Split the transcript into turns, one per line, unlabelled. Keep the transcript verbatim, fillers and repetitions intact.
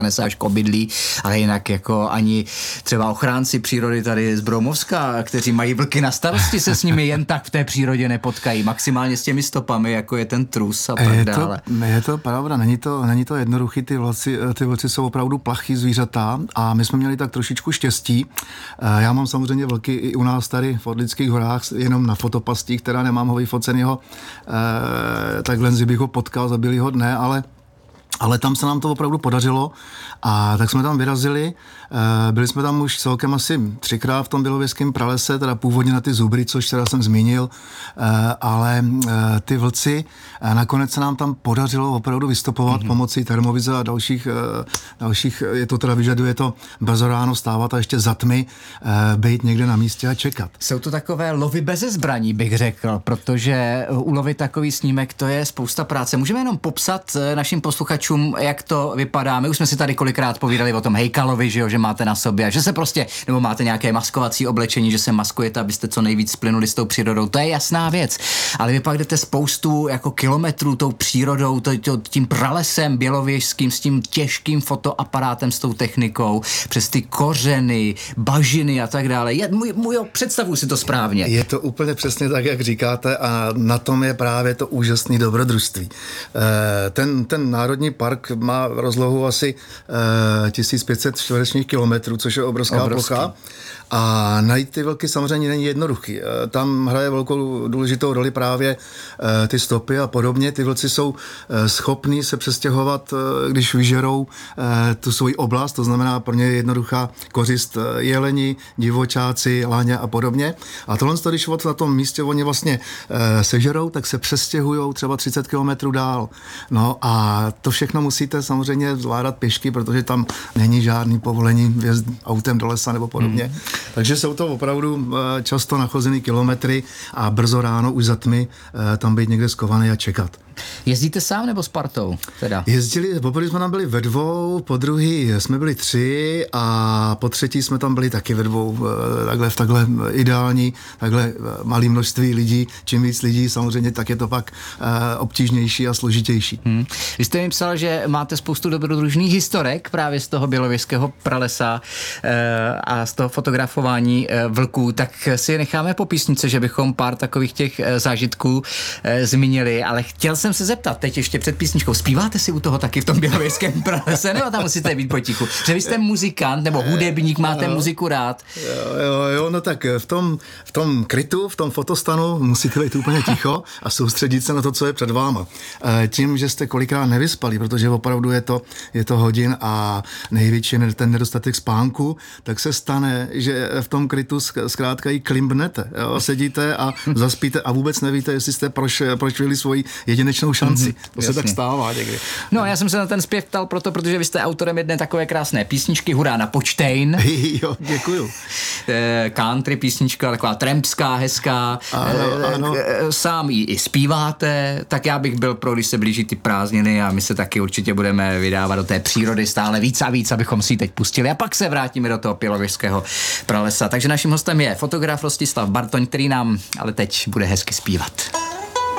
nesáš k obydlí, ale jinak jako ani třeba ochránci přírody tady z Broumovska, kteří mají vlky na starosti, se s nimi jen tak v té přírodě nepotkají, maximálně s těmi stopami, jako je ten trus a tak
je
dále.
To, je to pravda, není to, není to jednoduchý, ty vlci, ty vlci jsou opravdu plachý zvířata a my jsme měli tak trošičku štěstí. Já mám samozřejmě vlky i u nás tady v Orlických horách, jenom na fotopastích, která nemám ho vyfocenýho, takhle bych ho potkal za bílýho dne, ale Ale tam se nám to opravdu podařilo a tak jsme tam vyrazili. Byli jsme tam už celkem asi třikrát v tom bělověském pralese, teda původně na ty zubry, což teda jsem zmínil, ale ty vlci, nakonec se nám tam podařilo opravdu vystopovat mm-hmm. pomocí termovize a dalších, dalších, je to teda vyžaduje to brzo ráno stávat a ještě za tmy být někde na místě a čekat.
Jsou to takové lovy beze zbraní, bych řekl, protože ulovit takový snímek, to je spousta práce. Můžeme jenom popsat našim posluchačům, jak to vypadá. My už jsme si tady kolikrát povídali o tom hejkalovi, že jo, že máte na sobě, že se prostě, nebo máte nějaké maskovací oblečení, že se maskujete, abyste co nejvíc splynuli s tou přírodou. To je jasná věc. Ale vy pak jdete spoustu jako kilometrů tou přírodou, to, to, tím pralesem bělověžským, s tím těžkým fotoaparátem, s tou technikou, přes ty kořeny, bažiny a tak dále. Je, můj, můj, představuji si to správně.
Je to úplně přesně tak, jak říkáte a na tom je právě to úžasné dobrodružství. Ten, ten národní park má rozlohu asi tisíc pět set čtverečních kilometrů, což je obrovská
Obrovský.
plocha. A najít ty vlky samozřejmě není jednoduchý. Tam hraje velkou důležitou roli právě ty stopy a podobně. Ty vlci jsou schopní se přestěhovat, když vyžerou tu svoji oblast, to znamená pro ně je jednoduchá kořist jeleni, divočáci, láně a podobně. A tohle, když na tom místě oni vlastně sežerou, tak se přestěhují třeba třicet kilometrů dál. No a to všechno musíte samozřejmě zvládat pěšky, protože tam není žádný povolení vjezd autem do lesa nebo podobně. Hmm. Takže jsou to opravdu často nachozený kilometry a brzo ráno už za tmy tam být někde skovaný a čekat.
Jezdíte sám nebo s partou? Teda?
Jezdili, poprvé jsme tam byli ve dvou, po druhý jsme byli tři a po třetí jsme tam byli taky ve dvou, takhle v takhle ideální, takhle malé množství lidí. Čím víc lidí samozřejmě, tak je to pak obtížnější a složitější.
Hmm. Vy jste mi psal, že máte spoustu dobrodružných historek právě z toho bělověžského pralesa a z toho fotografování vlků, tak si je necháme po písnice, že bychom pár takových těch zážitků zmínili, ale chtěl jsem se zeptat, teď ještě před písničkou, zpíváte si u toho taky v tom bělověžském pralese, nebo tam musíte být potichu? Že vy jste muzikant nebo hudebník, máte jo. muziku rád?
Jo, jo, jo, no tak v tom, v tom krytu, v tom fotostanu musíte být úplně ticho a soustředit se na to, co je před váma. Tím, že jste kolikrát nevyspali, protože opravdu je to, je to hodin a největší ten nedostatek spánku, tak se stane, že v tom krytu zkrátka i klimbnete. Jo? Sedíte a zaspíte a vůbec nevíte, jestli jste proš, prošvili svoji jedinečnou šanci. Mm-hmm, to jasně. Se tak stává někdy.
No, já jsem se na ten zpěv ptal proto, protože vy jste autorem jedné takové krásné písničky, Hurá na Počtejn.
Jo, děkuju.
Country písnička, taková trampská, hezká.
Ano, ano.
Sám ji i zpíváte, tak já bych byl pro, když se blíží ty prázdniny a my se taky určitě budeme vydávat do té přírody stále víc a víc, abychom si ji teď pustili a pak se vrátíme do toho bělověžského pralesa. Takže naším hostem je fotograf Rostislav Bartoň, který nám ale teď bude hezky zpívat.